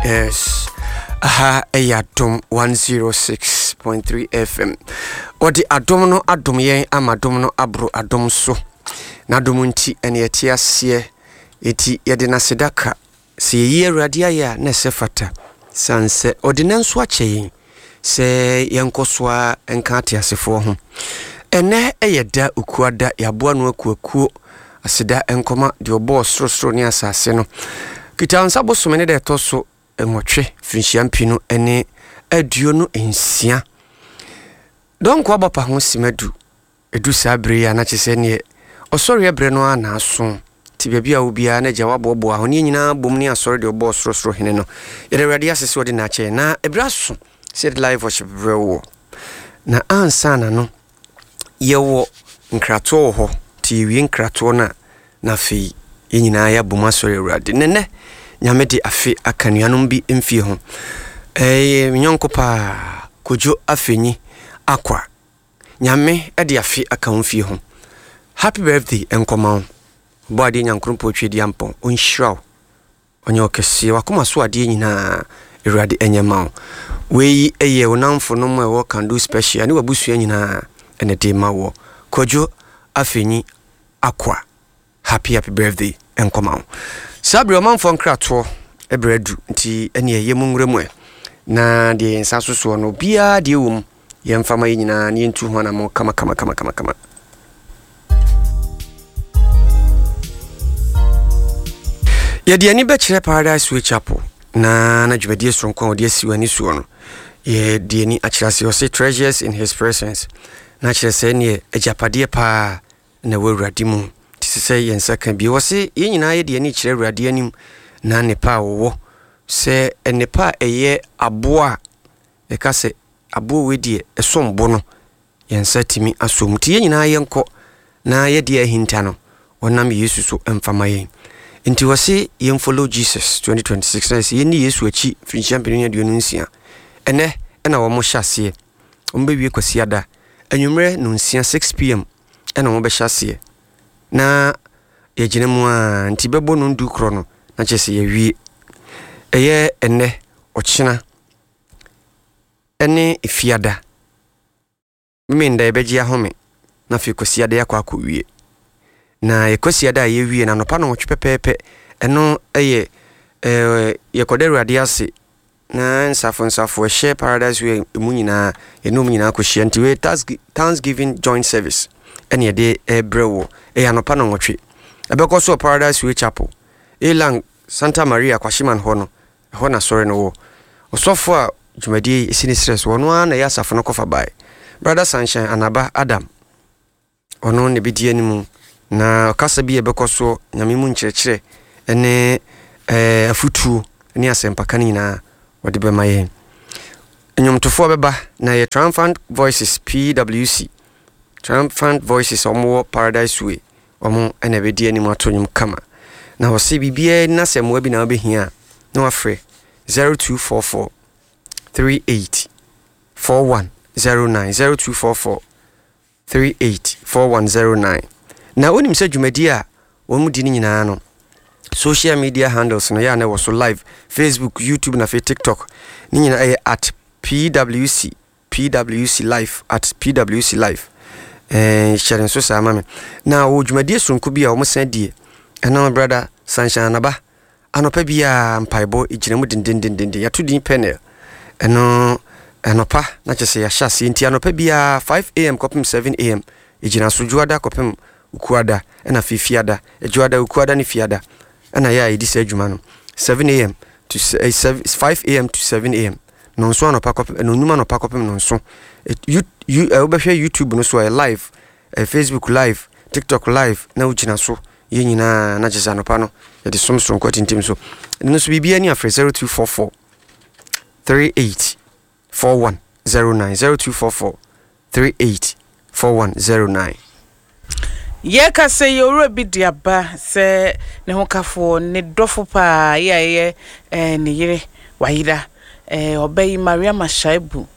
Yes. Aha, Adom 106.3 FM. Odi Adom no Adom yen amadom no abro Adom so. Na dom nti ene yeti asie eti yede na sedaka. Se yi Awurade aya na sefata. Sanse odi nanso ache se yenkosoa enka atiasefo ho. Ene eyeda ukuada yaboa no akuakuo aseda enkoma de obo sorosoro ne asase no. Kitansa bosomene de toso enwotwe finshiampino ene aduo no ensia. Donko abapa ho simadu edu sabre ya na chese ne osori ebre no ana aso ti bia bia obia na jawa bobo aho ne nyina bom ne asori de obo sorosoro hene no yede Awurade asese odi na ache na ebraso said live worship brewo na ansana no yewo nkrato ho ti wi nkrato na fi yenyina ya bom asori Awurade nene nyame de afi akanuanom bi mfie ho nyonko pa kojo afenyi akwa nyame de afi akamfie ho. Happy birthday enkoma boade nyankrompo twedi ampon onhiraw onye okese wakoma so ade nyina Awurade enyema we eye wonamfo no mo e can do special ne wabusua nyina ene de mawo kojo afenyi akwa happy birthday enkoma sabre omanfo nkrato ebredu nti ene ye mungremu na de nsasoso no bia de wom ye mfama nyina ne ntu ho na mo kama ye de ani be kire Paradise Way Chapel na dwumadi sonkon de asiwani suo no ye de ani akirase o say treasures in his presence na kire se ne ajapade pa na wawurade mu tisese yensa kan bi wo se ye nyina ye de ani kire Awurade anim na nepa wo se nepa eye aboa e ka se aboa we de esombo no yensa timi asomti ye nyina ye nko na ye de ahinta no wonam Yesu so emfama ye nti wo se ye follow Jesus 2026 na se ye ni Yesu achi finshampini ya duonu nsia ene na wo mo hyase ombe wie kwasi ada anwumre no nsia 6 pm ena wo be hyase na ye ginemu a nti bebo no ndu kro no na chese ye wie eye ene ochina ene ifiada minda ebeji ahome na fi kwasiada yakwa wie na ye kwasiada ye wie na nopa no twpepepe eno eye ye koderu adiase na nsafo share Paradise Way mu nyina enum nyina akohia nti we Thanksgiving joint service ene ye de ebrewo nopa no nwotwe ebekoso Paradise Way Chapel elang Santa Maria kwashiman ho na sori no wo osofo a dwumadi esini stress wono na ya safo no kofa bai brother Sunshine Anaba Adam ono ne bidie nimu na kasa bi ebekoso nyame mu nkyerkyere ene afutu ni asempaka nyina wode be maye enyomtofo beba na ye Triumphant Voices PWC Triumphant Voices omo Paradise Way omo ene bidie nimu atonyum kama na wose bibie na semwa bi na obehia na wafre 0244 38 4109 0244 38 4109 na onim se dwumadi a womu di ni nyina no social media handles no ya na wo so live Facebook, YouTube na TikTok ni nyina at PWC live at PWC live sharing so sa mame na wo dwumadi sonko bi a wo san die ena brother Sunshine Anaba anopa bia mpaibo ejinemu dindindindindi ya tudi panel eno anopa na chese ya hyase nti anopa bia 5 am kopim 7 am ejina sojuada kopim ukuada ena fifiada ejuada ukuada ni fiada ena ya edisa adwuma no 7 am to 5 am to 7 am nonso anopa kopim eno numa anopa kopim nonso obehwe YouTube no so live Facebook live TikTok live na ujina so ye nyina na jeza anopa no ye de somson kwati ntim so no so bibia ni afre 0244 38 4109 0244 38 4109 ye ka se yoro bi diaba se ne ho kafo ne dofo pa ye ne yire wayira obayi Maria Mashaibu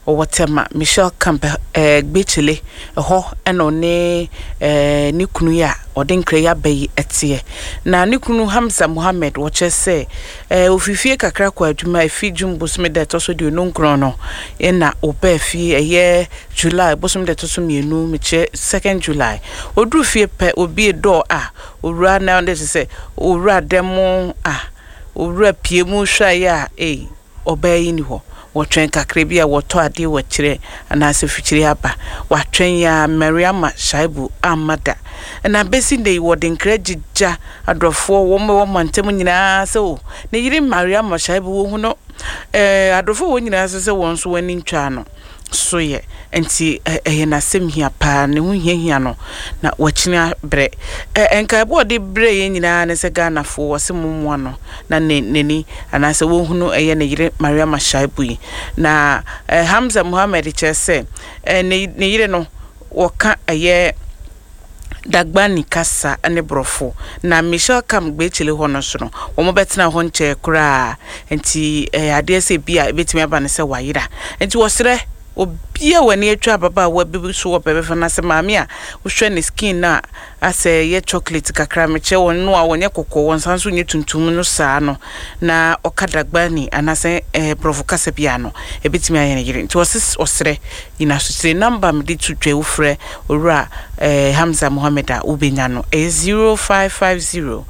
Owotema Michelle Camp Gbechele ho eno ne ni kunu ya odinkre ya bayi etie na ni kunu Hamza Mohammed wo chese ofifie kakra kwa adwuma efi dwum bosome da to so de onunkro no na oba fi eye July bosome da to so mienu meche 2nd July odru fie pe obi do owura na onde se owura demo owura pie mu hwa ya oba yi ni ho wotwen kakra bia woto ade wachire anase fichire aba watwen ya Mariama Shaibu Amada na besi dey wodinkra jija adrofo wo mantem nyina so ne yiri Mariama Shaibu wo hu no adrofo wo nyina se won so wani ntwa no so ye enti na semhia pa ne hu hia no na wachina bre enka bo de bre ye nyina ne se Ghana fo wo se mumwa no na neni anase wo hu no ne yire Mariama Shaibu yi na Hamza Mohammed chese ne yire no woka Dagbani kasa ane brofo na Michelle Camp Gbechele ho no so no wo mo betena ho nche kura enti ade se bia betimi aba ne se wayira enti wo sere obia wani atwa baba wa bibi so wo bebe fana se maami a wo hwe ne skin na ase ye chocolate kakra meche won no a wonye kokko won sanso nye tuntum no saa no na okadagbani anase provokase bia no ebetimi aye ne yire nti osere ina so sire number me di tutwe wo frɛ owura Hamza Mohammed a ubenya no 0550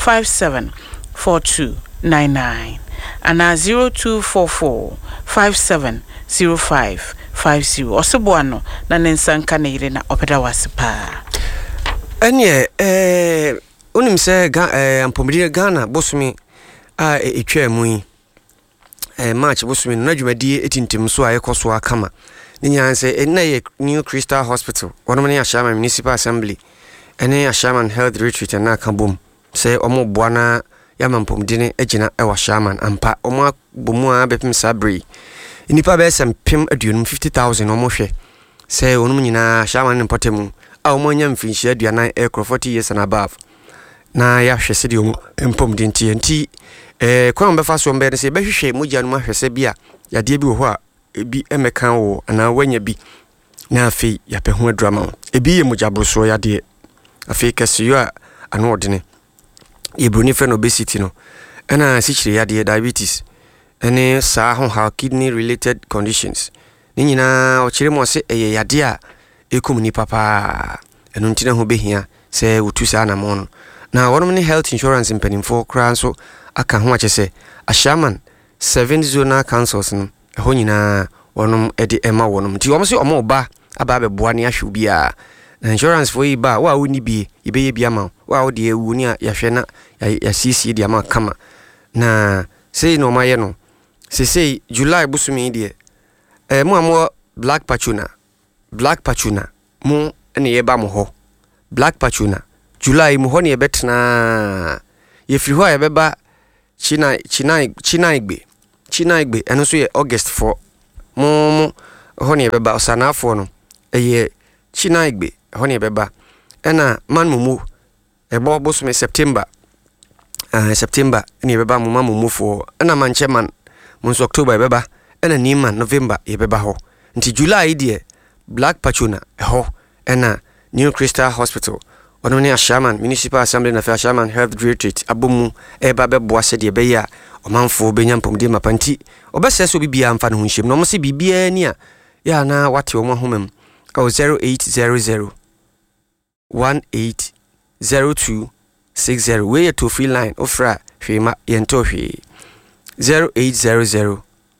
574299 ana 0244 570550 oseboano na nensanka na yire na opeda wasipa enye onim se ampomiri Ghana bosumi a etwa mu yi March bosumi na dwumadie etintim so a yekoso akama ninya se na ye New Crystal Hospital wonom ne Ashama Municipal Assembly ene Ashama Health Retreat na kabom se omo boana ya mampomdine agina ewa Shaman ampa omo bomu a bepem sabri inipa be sempem aduonum 50,000 omo hwe se onum nyina Shaman mpotemu a omo nya mfinhia aduanan 40 years and above na ya hwe se de omo mpomdin TNT kwa mbefa so mbe se behwehwe mogya no ahwese bia yade bi wo ho a ebi emekan wo ana wanya bi na afi ya pe ho drama ebi ye mogya broso yade afi kasiyo a ano odene Ibruni friend obesity no ana sichire yade diabetes ene sa ho ha kidney related conditions ni nyina o chire mo se yade a ekomuni papa eno ntine ho behia se wotu sa na mo no na wonom ne health insurance mpanimfo kra so aka ho achese Ashaman 7 zonal councils no ho nyina wonom ede ema wonom ti womo se omo ba aba beboa ne ahwe bia na insurance for iba wa woni bi ibeye bia ma wa wode ewu ni ya hwe na ya sisi dia ma kama na sei no maye no sei July busumi die mo amo Black Pachuna mo ene ye ba mo ho Black Pachuna July mo ho ne ye betna ye firi ho ye beba China igbe eno so ye August 4 mo ho ne ye beba osanafo no ye China igbe ho ne ye beba ena man mumu ebo busumi September ni beba mama mumu fo ena mancheman munso October beba ena Niman November ye beba ho nti July die Black Pachuna ho ena New Crystal Hospital ono ne Ashaman Municipal Assembly na Ashaman Health Retreat abomu eba beboa se de beya omanfo benya mpomde mapanti obese so bibia mfa no hunhyem no mo se bibia ni a ya na wate o mo homem 0800 180260 we to free line ofra hwema yento hwe 0800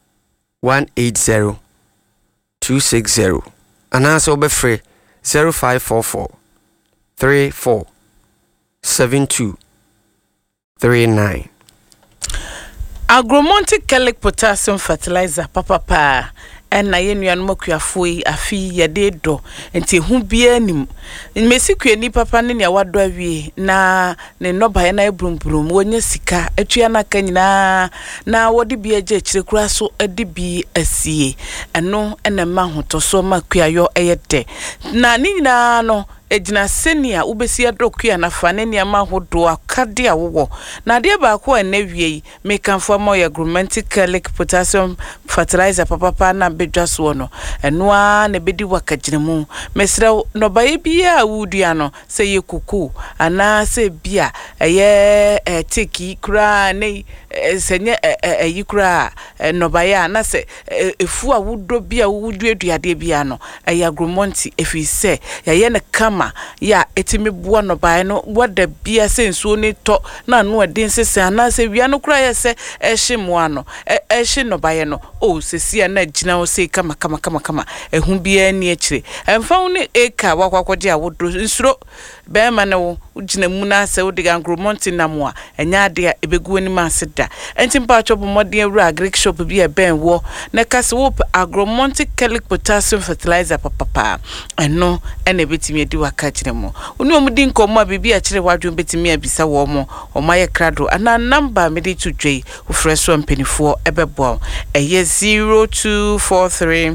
180260 anasa obefre 0544 34 72 39 Agromontic Chelic Potassium Fertilizer papa na yenuanu makuafo yi afi yade do enti hu bia nim mesikue ni papa ne ne wado awie na ne nobae na ebrumbrum wonye sika atua na ka nyina na wode bia gye kire kura so ade bi asie eno ena ma hotoso makuayo eyede na ni nyina no ejina senia ubesi adokua na fane ne ma hodo akade awo na de ba ko enawie me kanfo ma ya augmented calic potassium fertilizer papa na bedwa so no eno a na bedi wakagine mu mesra no baye bia wudua no se ye kuku ana se bia eye teki kura ne senye yikura no baye na se efu a wudo bia wudu aduade bia no eye agromonti efi se ye ne kama ya etimi bua no baye no wada bia se nsuo ne to na no adin sese ana se wia no kura ye se ehye moa no ehye no baye no o sesi na gina o se kama ehu bia ni akire emfa wo ne eka wakwakwode a wodo nsuro be ma ne wo gina mu na se wo de Agromonti na mo a enya ade a ebegu ani ma seda enti mpa chopo modern awura agric shop bi e ben wo na kase wo Agromonti calic potassium fertilizer papa eno ene betimi edi waka kire mo oni omudi nkomo a bibi a kire wadwo betimi abisa wo mo o maye krado ana number me de tudwei wo freso mpenifo ebebo eye 0243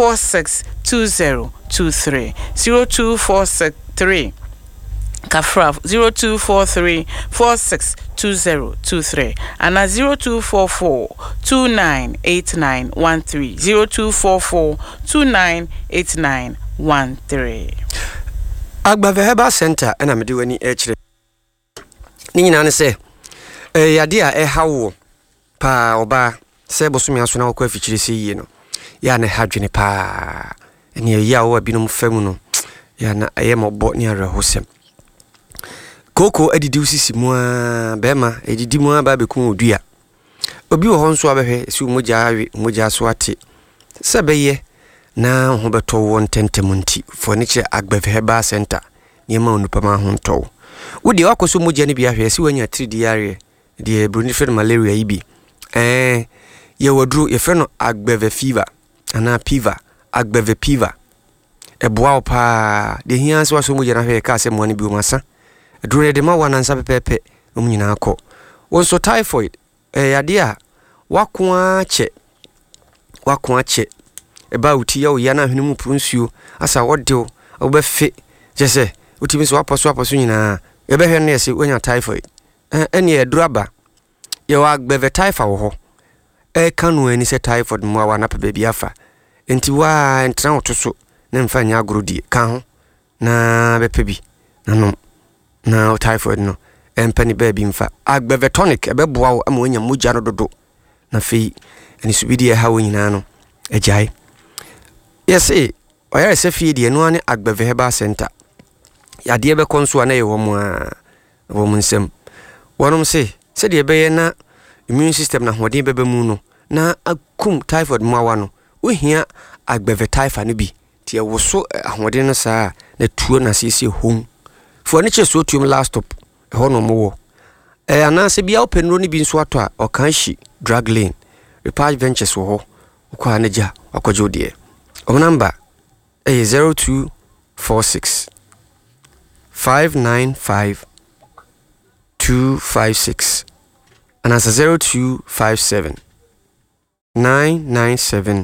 462023 0243 Kafra 0243 462023 and 0244 298913 0244 298913 Agbave Herbal Center ena mede wani ekire ni nyina ne se yade a hawo pa oba se bosumi aso na wo kwa fichire se yie no ya na hadwene pa ene ya wo binom famu no ya na ayemobɔ ne arehosem koko edidi usisi mua bema edidi mua ba bekum odua obi wo honso abehwe si umoja awe umoja so ate sebeye na ho beto won tentemunti furniture Agbave Herbal Center niema onupa ma ho nto wodi wakoso umoja ne bia hwe si wanya 3D area de bronifer malaria ibi ye wodru ye freno Agbave fever ana piva Agbave piva eboa opa de hianse waso umoja na hwe ka se mo ne bi o masa Dure de ma wanansa pepepe nyina akọ wonso typhoid yade a wakwa che eba uti ya oya na hwene mu punsuo asa wodew obefe jese utimi so aposo nyina ebehwe na yesi onya typhoid ene eduraba ye wa Agbave typhoid wo ho kanu ani se typhoid mu awa na pepe bia fa enti wa entra otoso na mfa nya agrodi kan ho na bepe bi nanom na typhoid no empani baby mfa Agbave tonic ebeboa wo ama onya moja no dodo na fei ani subidi ha wo nyina no ejai yes oyare se fie de no ane Agbave Herbal Center yade be konso na ye wo mu a wo mu nsem wonom se de be na immune system na hodin bebe mu no na akum typhoid mu awa no ohia Agbave typhoid no bi tie wo so hodin no saa na tuo na sisi hom furniture so tuum last stop hono mo anase bia openro ni bi nso ato a okanshi drug lane repair ventures wo ho kwa anaja akojo de o number 0246 595 256 anasa 0257 997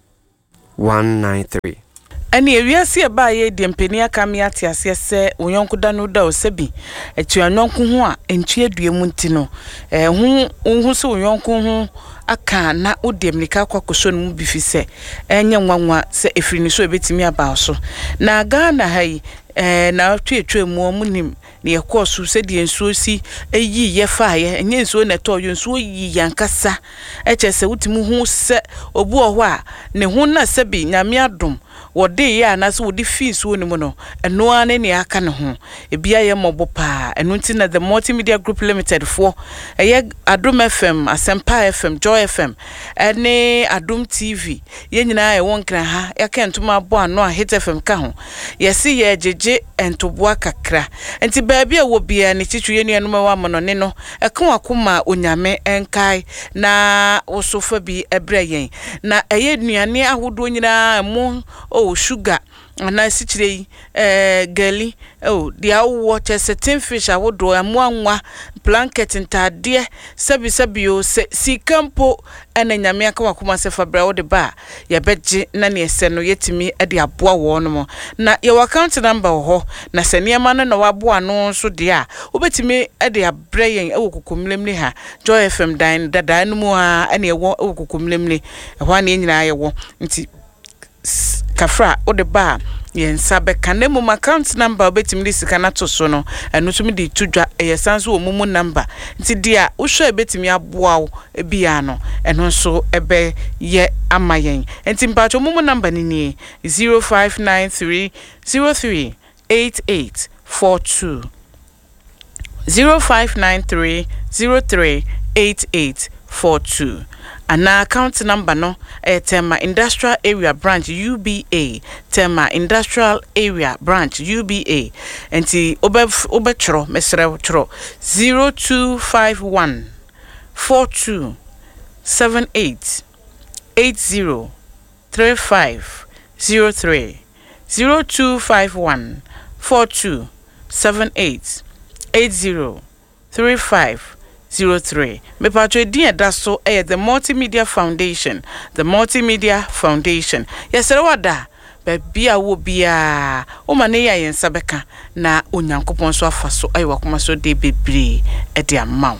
193 Ani ewiase e ba ye de mpeni aka me ate ase se onyonko da no da osebi etuanyonko ho a entu aduemu nti no hu se onyonko ho aka na odem nika kwakoso no mu bifi se enye nwanwa se efiri ni so ebetimi aba so na Ghana hai na twetwemu omunim ne yakoso se de ensuo si eyi ye fa ye enye ensuo na to yo ensuo yi yankasa echese utimu hu se obu oho a ne hu na se bi nyame adom wode ya na so wode fees woni mu no eno ane ne aka ne ho ebia ye mobopa eno nti na the multimedia group limited for eye Adom FM Asempa FM Joy FM ene Adom TV ye nyina ye wonkra ha yakentuma abo ano a Hit FM ka ho yesi ye jeje entoboa kakra enti baabi a wo bia ne chichu ye nuanom wa mono ne no eka wakoma onyame enkai na wosofa bi ebre yen na eye nuane ahodo nyina mu sugar na sichire gali dia wo chese tin fish awodo amuanwa blanket ntade sabio si campo ena nyame aka wakoma se fabra wo de ba ya beje na ne ese no yetimi de aboa wo no mo na your account number ho na se niam no waboa no so de a obetimi de abre yen ewokokomlemle ha Joy FM dan dada no mu a ena ewo ewokokomlemle ho na nyina yewo nti kafra o de ba yen sabe kanemu account number obetimi di sika na to so no eno so mi di tudwa yesanso omumu number nti dia wo hwe ebetimi aboa wo ebia no eno so ebe ye amayen nti mpacho omumu number ni 0593038842 0593038842 Ana account number no Tema Industrial Area Branch UBA Tema Industrial Area Branch UBA enti obetro mesre tro 0251 42 78 80 35 03 0251 42 78 80 35 03 me patro din da so the Multimedia Foundation yesere wada ba bia wo bia o mane ya yen sabeka na onyankopon so afaso ayi wakoma so de bebre e de amaw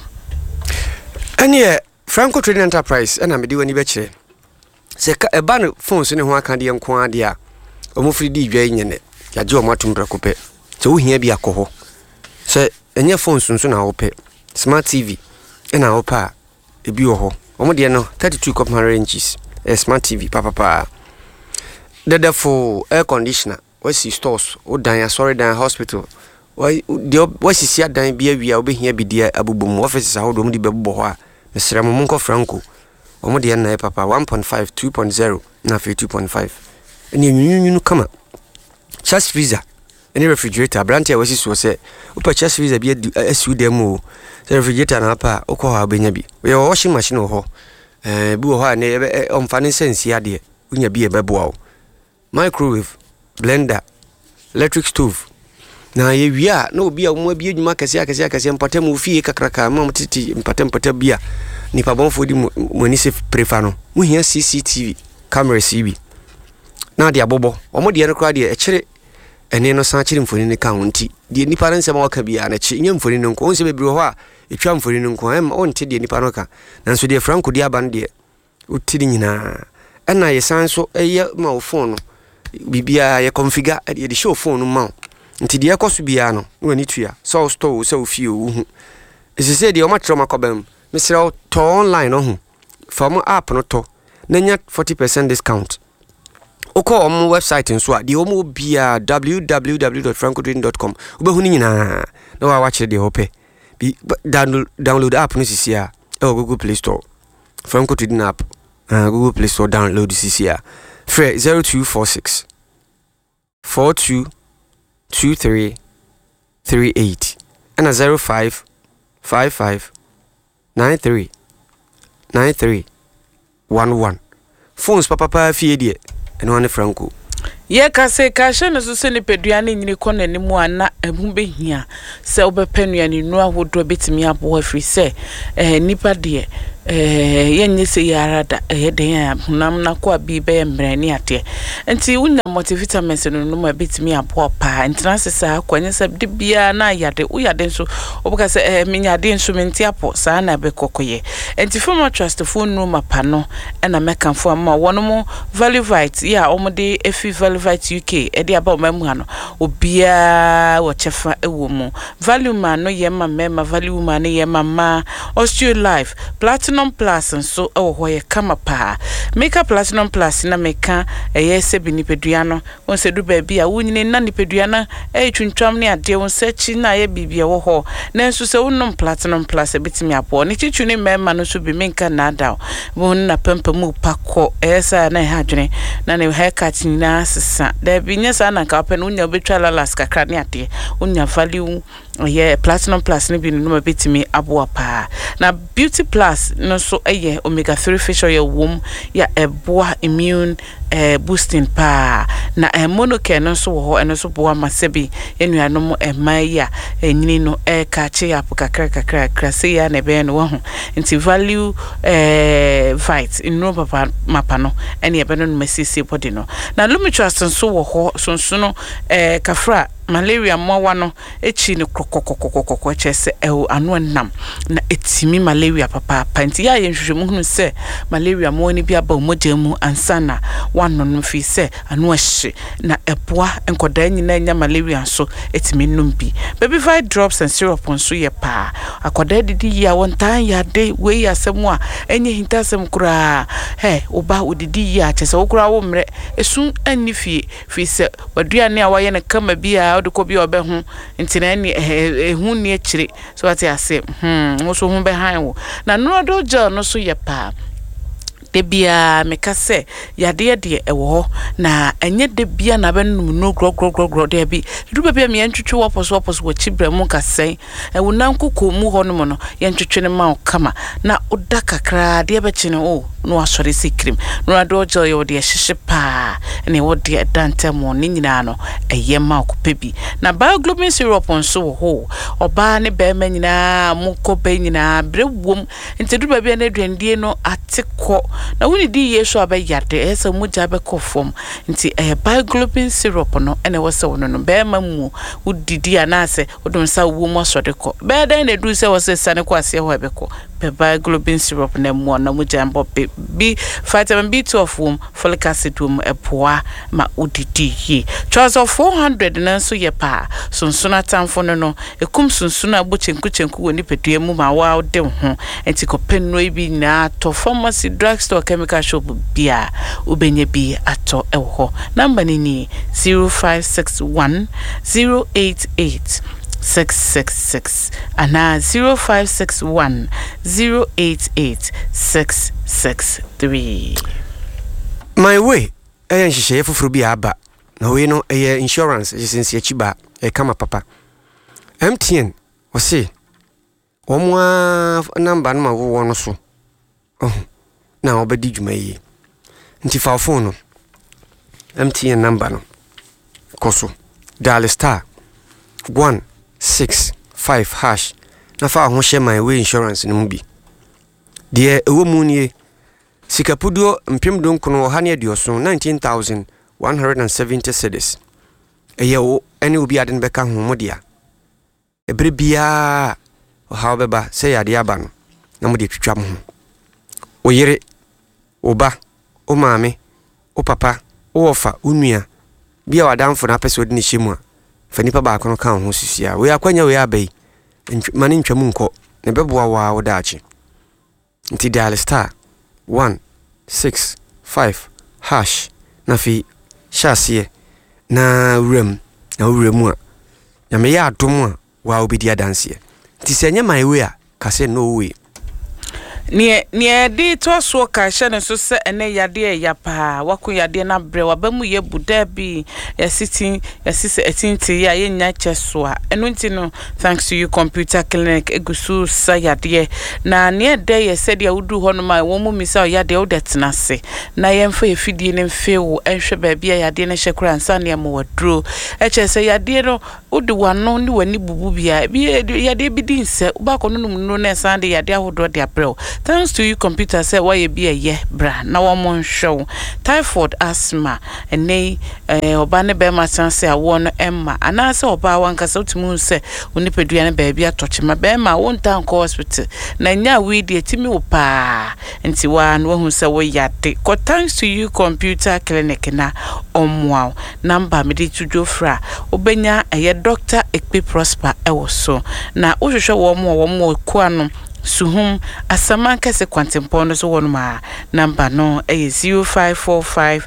ene Franco Trading Enterprise ena me de wani be kire se ka eba no phones ne ho aka de nko ade a omofri di dwa nyene ya je o matumbre kope se wo hia bi akoho se enye phones nso na wo pe Smart TV ena opa ebi ho omo de no 32 inches Smart TV papa the for air conditioner wasi stores o dan sorry dan hospital wasi sia dan bia wi a obehia bidia abubum offices ahodo mo di bebo ho a mesra mo nko Franco omo de na papa 1.5 2.0 na 2.5 eni nyunyunu kama chest freezer any refrigerator brantia wasi so se upa chest freezer bi asu dem o refrigerator na pa okọ ha benya bi we washing machine ho bi ho ha na omfane sense ade unya bi ebeboa o microwave blender electric stove na ye wia na obi a mo bi adwuma kase mpatam ofie kakraka ma titi mpatam bia nipa bonfo di moni se prefa no mu hia CCTV camera CB na de abobo omo de rekra de e kire ene no san kire mfoni ne ka wonti de nipa nsema waka bia na chi nya mfoni nko onse bebre ho a etwa mfoni nko em onte de nipa no ka nanso de Franco de aban de utiri nyina ena ye san so eye ma o phone no bibia ye configure ye de show phone no ma nti de yakoso bia no wani tua so store so fie o hu ese se de o matro makobam mesra to online no hu from app no to na nya 40% discount oko on website nso a de o mo bia www.francotrading.com obehu ni nyina na wa watch de hope bi download app no sisia Google Play Store Franco Trading app Google Play Store download sisia free 0246 42 23 38 and 05 55 93 93 11 phones papa fie die eno ane Franco ye kase kashe no so se ne peduane nyini ko nanimu ana ebu behia se obepenuane nu ahodo betimi abo afri se nipa de yenye se yarada den hunam na ko abi be mbrani ate enti unya multivitamins no no ma betimi abo pa entrance sa kwanye se de bia na yade uyade nso obuka se minyade nso menti apo sa na be kokoye enti former trust phone no mapa no na mekanfo ama wono value vite ya omode efi value vite UK edi aba mamu ha no obia wo chefa ewo mu value man no ye ma mema value man ye mama Osteo Life Platinum Plus nso ho ye kama pa Meka Platinum Plus na meka se binipedua no wonse du ba bia wonyine na nipedua na twuntwam ne ade wonse chi na ye bibia wo ho na nso se wonom Platinum Plus betimi apo ne chichu ne mema no so bi menka na da won na pempa mu pakọ esa na ha dwene na ne haircut na sesa da bi nya sa na ka pa no nya betwa lalas kakra ne ade unya value yeah, Platinum Plus ni bi no betimi aboa pa. Na Beauty Plus no so omega 3 fish oil wom ya eboa immune boosting pa. Na Monocare no so ho eno so boa masebi enuanom emaya enyini no kache ya kakra se ya na be no ho. Nti value fight no papa mapa no ene ebe no mesisi body no. Na Lumitrust so ho so no kafra malaria mwa no echi ni kokokokokoko chese anu nam na etimi malaria papa panti ya yenhwehwemu hunu se malaria mwa ni bia ba omojemu ansana wano no fi se anu ahye na eboa enkoda nyina nya malaria so etimi numbi baby 5 drops and syrup onso ye pa akoda didi ya wontan ya de we asemu a enye hintasem kura oba odidi ya chese okura wo mre esun anni fi se waduane a waye ne kama bia odiko bi obehu ntina ni ehu ni akire so ati ase wo so hu be han wo na no gel no so ye pa debia mekase yade de ewo na enye debia na benum no gro de bi du bebia me ntwetwe wopos wo chibremu kase ewo na nkoko mu ho no no ye ntwetwe ne ma kama na oda kakra de be chine no asore sikrim no adojo ye de hyehye pa ne wo de dantemo ni nyina no eye ma okopebi na bioglobin syrup onso ho oba ne be ma nyina mu ko be nyina brewom ntedu bebia na aduandie no ateko na woni di yeso abayade esa muja be kofom nti bioglobin syrup no ene wose wono no be ma mu udidi anase odon sa wo mo sode ko be den na du se wose sane ko ase ho ebeko bioglobin syrup na mu na muja mbo bi vitamin B12 wom folic acid wom epoa ma udidi yi choice of 400 na so ye pa sunsuna tamfo no ekum sunsuna agbochenkwu woni pedua mu ma wa de ho enti ko penno bi na to pharmacy drugstore chemical shop bia ubenye bi ato ewo number ni 0561 088 666 ana 0561 088 663. My way nhihye foforo bi aba na we no insurance license achiba kama papa MTN wose omwa number no ma wo no so na obedi dwuma yi nti fa phone no MTN number no koso dial star 165# na fa ho hye my way insurance no mu bi de ewo mu nie sikapudio mpem donkono ha ne adioso 19,170 cedis eyewo ene obi ade beka ho modia ebre bia ha obeba se yade aba no na mo de twitwa mo ho oyere oba o maame o papa o ofa unua bia wadamfo na pese odi ne hyemu a fa nipa ba kono kan ho sisia we akwanya we abai mane ntwamu nko ne beboa wa odaachi nti dial star 165# na fi shasie na urem a ya me ya adom a wa obedi adanse nti senye my way a kase no way nie di to so ka hye so se ene yade ya pa wako yade na bre wabamu ye buda bi ya sise etinti ya yenya cheso a eno nti no thanks to you computer clinic egusu sa yade na nie de ye said ya udu ho no ma wo mu misa yade o detena se na ye mfa ye fidie ne mfe wo enhwe ba bia yade ne hyekura nsa ne mo wadro eche se yade no udu wano ni wani bubu bia yade bi di nse ba ko no no na sande yade ahodo de abrel. Thanks to you computer say why be a ye bra na wo show typhoid asthma ene oba ne be ma chance a wo no emma ana se oba wanka so timu se onipedua ne ba bia tochema be ma wo ntan ko hospital na nya we die timi wo pa nti wa no hu se wo yade ko thanks to you computer clinic na omwa number me di tudwo fra obenya eye Dr. Ekpe Prosper ewo so na wo hwehwe wo mo ko anu Suhum asamanka se kwantempono so wonuma number no 0545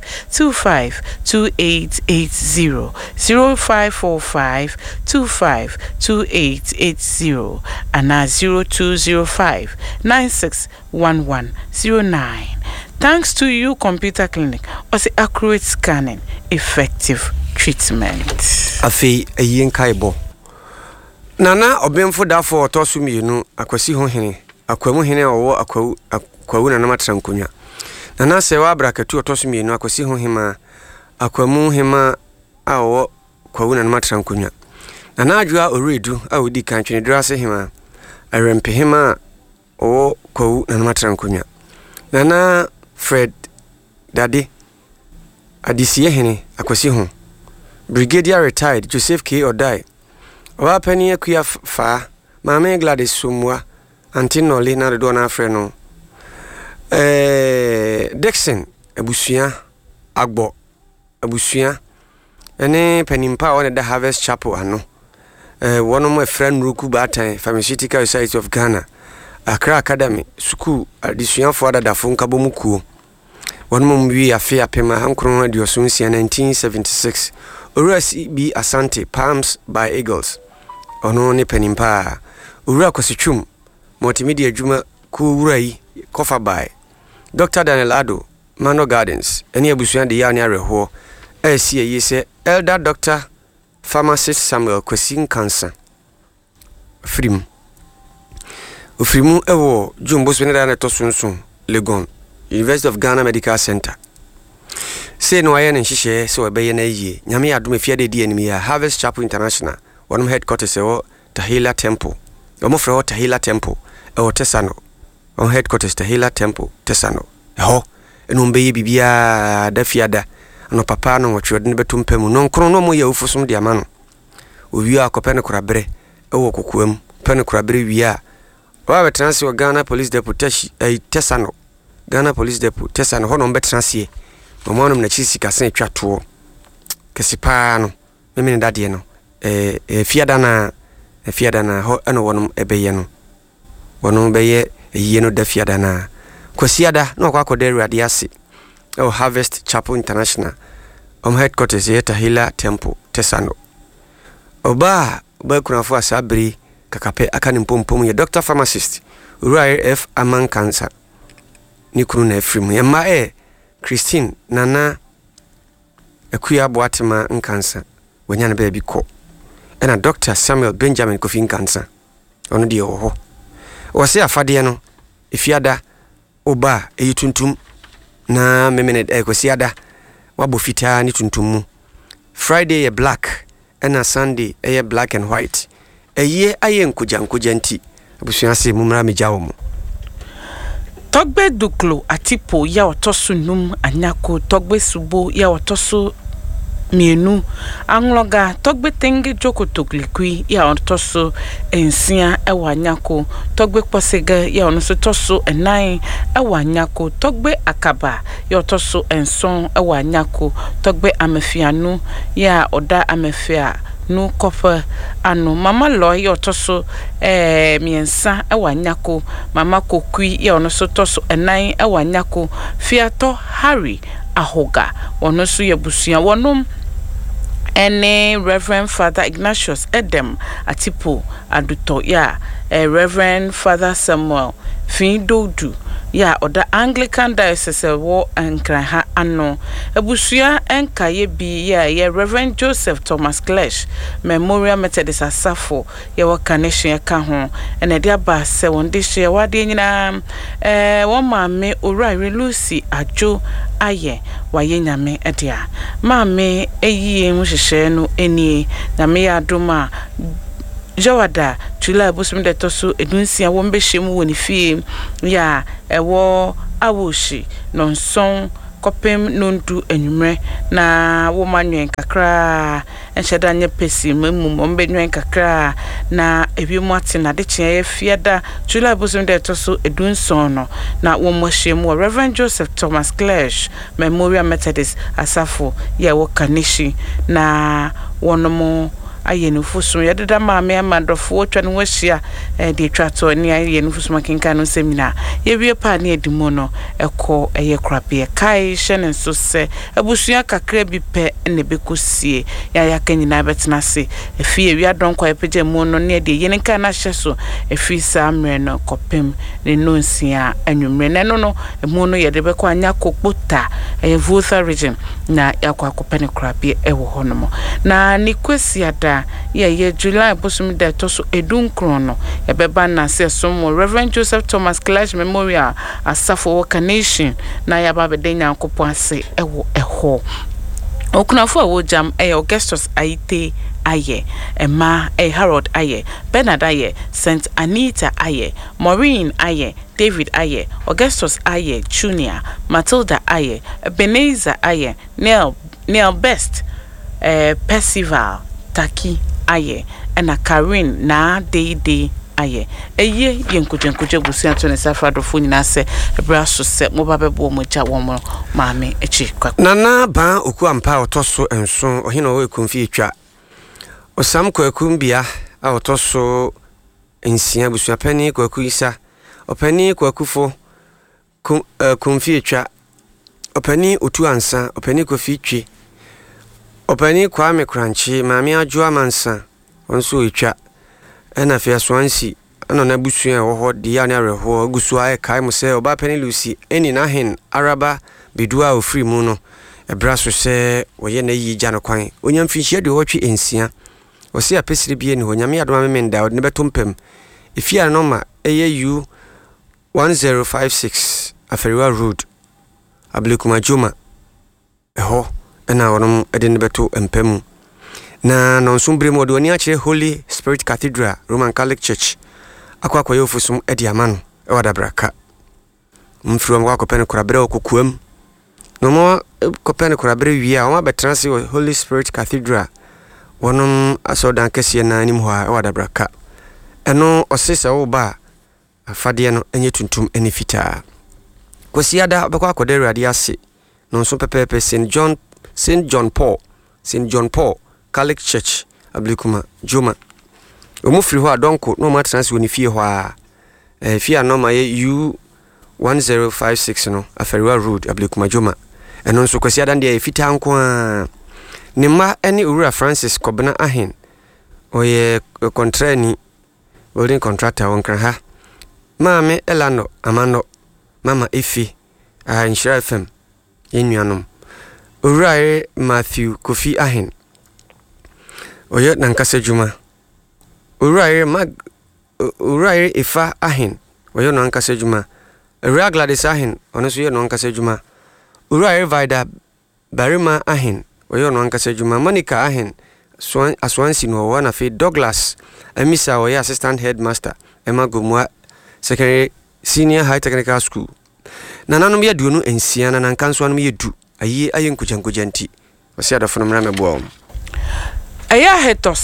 252880 0545 252880 ana 0205 961109. Thanks to you computer clinic also accurate scanning effective treatment afi ayen kaibo Nana obemfo dafo otoso mienu akwasi ho hene akwamu hene owo akwawu na namatra nkonya nana se wa abrakatu otoso mienu akwasi ho hema akwamu hema awo kwawu na namatra nkonya nana adwa oredu awodi kantwene drase hema arempe hema owo kwawu na namatra nkonya nana Fred Dade adisiye hene akwasi ho Brigadier retired Joseph K. Odai Wa penny akuya fa Mame Gladys Sumwa Antinoli na do na afre no Dixon Abusuya Agbo Abusuya ene penimpa on the Harvest Chapel ano one of my friend Ruku Batan Pharmaceutical Society of Ghana Accra Academy Suku adisuya for da fonka bomukuo one mum wi afi apema hankron radio sunsia 1976 Urasi B Asante Palms by Eagles ono ne penimpa ura kwasitwum multimedia juma ku urai kofa by Dr. Daniel Ado Mano Gardens eni abusuan de ya ne areho asie yise elder doctor pharmacist Samuel Kwasin Cancer Frim Ufrimu ewo jumbo swenera na tosunsun Legon University of Ghana Medical Center Say no ayen nhihye so obeye na yie nyame adom afiade di animi ya Harvest Chapel International one headquarters ewo Tahila Temple omo frɛ Tahila Temple ewo Tesano on headquarters Tahila Temple Tesano eho eno mbeye bibia da fiada no papa no wotwode ne betumpam no nkro no mo ya ufosom de ama no owi akopɛ ne korabre ewo kokoam pɛ ne korabre wia wa betranse Ghana Police Deputy Tesano Ghana Police Deputy Tesano ho no betranse Momonum na chisi kasen twato kesipa no meme ndade no fiada na ho eno wonum ebeye no wonum beye eyi no da fiada na kwasiada no kwakoda ruade ase Harvest Chapel International headquarters yeta Tahila Temple Tesano oba kunafo asabri kakape akani mpompom ye doctor pharmacist Uri F Aman Cancer ni kunu na efrim ye ma Christine Nana akuya boatema nkansa wanya na baby ko ena Dr. Samuel Benjamin Kofi nkansa ono de ho wose afade no efiada oba eyituntum na memene kwasiada wabo fita ni tuntum Friday ye black ena Sunday ye black and white eye aye nkuja nti abusuase mumra mejawo mu Togbe duklo atipo ya otosu num anyako togbe subo ya otosu mienu angloga togbe tenge joko toglikui ya otosu ensia ewa anyako togbe posega ya onoso tosu enai ewa anyako togbe akaba ya otosu enson ewa anyako togbe amefianu ya oda amefia no kofa anu mama loy otoso miensa ewanyako mama kokui ya onoso toso enan ewanyako fiato Harry Ahoga onoso yebusuya wonum ene Reverend Father Ignatius Edem atipo aduto ya Reverend Father Samuel Findodu ya oda Anglican Diocese wo Nkranha ano ebusuya enkaye bi ya Reverend Joseph Thomas Clash Memorial Methodist Asafo ya wakanation ya ka ho ene dia ba se wonde hye wade nyina wo maame Owura Lucy Ajo aye waye nyame edia maame eyiye nhwehye no enie nyame ya adoma Jawada July busum de tosu edunsia wo mbehemu woni fie ya ewo awoshi nonson kopem nondu enwumre na wo manwen kakra enhyeda nye pesi mamum ombenwen kakra na ebiemu ate na de kye fiada July busum de tosu edunson no na wo mohemu Reverend Joseph Thomas Clash Memorial Methodist Asafo ya wo kanishi na wonomo ayenufusu yadeda maame amandofo otwa no wahia de twato ni ayenufusu makinka no semina yewie pa na edimo no ekọ eye krabe kai hye nso se abusua kakra bi pe ne bekosie ya yakanyina betena se efie wi adonkwa epeje mu no ne de yeninka na hye so efi samre no kopem ne nonsia anwumre ne no mu no yede bekọ anya kokpota Vuotha region na yakwa kopene krabe ewo honomo na ni kwesiada da ye July bosom da to so edun krono e beba na se somo Reverend Joseph Thomas Clash Memorial Asafo Waka Nation na ya ba bede nyankopon ase ewo eho okunafo a wo jam Augustus Aite Aye, Emma Harold Aye, Bernard Aye, Saint Anita Aye, Maureen Aye, David Aye, Augustus Aye Jr., Matilda Aye, Beneza Aye, Neil Best, Percival Taki Aye, and a Karin Na Day Aye. Eye yenkujenkujen busia to ne safrado funi na se braso se mo ba bebo mo cha wo mo maame echi kwa nana ba oku ampa otoso enso ohina wo ekumfi etwa osam kwakumbia a otoso ensia busua pani kwaku isa opani kwakufo kumfi etwa opani otu ansa opani kofi twi opani kwame kranchi maame adwo amansa onso etwa ena fe aswansi ana na busua wo ho dia na reho gusua e kai mo se oba pani Lucy eni na hen araba bidua ofri mu no ebraso se woye na yi gya no kwan onyam finhia de hotwe ensia osi apesiri bie ni honyame adoma memenda ne betompem ifia no ma eye U1056 Aferiwa Road Ablekuma Juma eho ena wonom ede ne beto empem na nonsumbre mo do ni a kire Holy Spirit Cathedral Roman Catholic Church akwa yofusum edi amano e wada braka mfiri mo akopene korabre okokuam no mo kopene korabre wi a o ma betranse Holy Spirit Cathedral wonom asodan kese na anim ho a wada braka eno osese wo ba afade no enye tuntum eni fita kwasiada bekwa akodere ade ase nonso pepepe St John Paul Catholic Church Ablekuma Juma omufiri ho adonko no matranse woni fie ho a fie no ma ye U1056 no Aferiwa Road Ablekuma Juma eno nso kwasiada nde fita nko a Nima eni Ura Francis Kobna Ahen oye kontrani welding contractor wonkran ha maame Elano Amano mama Efi Inshira FM yenuanom Ura Matthew Kofi Ahen oye nankase juma Ura Ifa Ahen oye nankase juma Ura Gladys Ahen onoso ye nankase juma Ura Vida Barima Ahen oyo no ankasa juma Monica Ahen Aswansi no wana fe Douglas Emisa oya assistant headmaster Emma Gomwa secondary senior high technical school nananom ya duonu ensia na nankanso anom ye du aye nkujankujanti osi adofo mra mebo aya heto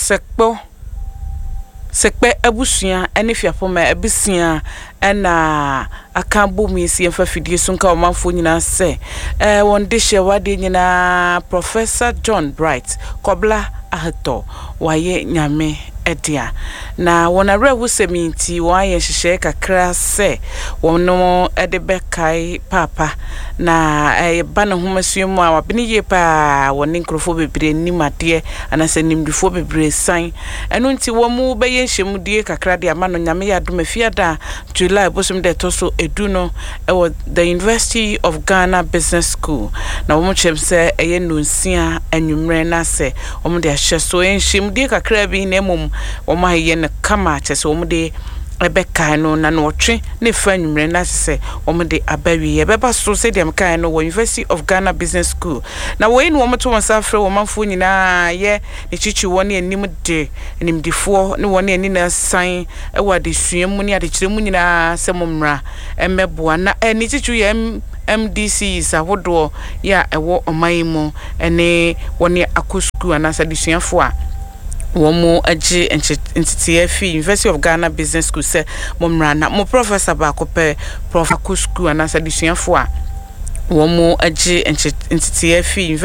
sekpe abusuya ene fiafoma abisia ena akambo misi emfa fidie sunka omanfo nyina se wonde hye wade nyina Professor John Bright Kobla aheto waye nyame edia na wonare wuseminti waye hyehyɛ kakra se wono edebe kai papa na ba ne homasuemu a wabene ye pa woni nkrofo bebre nimade anase nimdifo bebre san eno nti wo mu beye hyemudie kakra de ama no nyame ya domafia da July bosom de toso eduno the University of Ghana Business School na wo mu chemse eye nonsia anwumre na se wo mu de ahye so hyemudie kakra bi na emom wo ma ye ne kama chese wo mu de ebeka no na no twe ne fa nwumre na se wo mu de abawi ye beba so se dem kan no University of Ghana Business School na wo yin wo mu to wonsa frɛ wo manfo nyina ye ne chichi woni anim de animdifo ne woni ani na san ewade suemu ne ade kyeremu nyina se momra emeboa na ne chichi ye MDC sawodo ya ewo omayimu ene woni akosku anasa disuafo a womo agi entity fi University of Ghana Business School se momra na mo professor ba ko pe prof akosku anasa disuafo a womo agi entity fi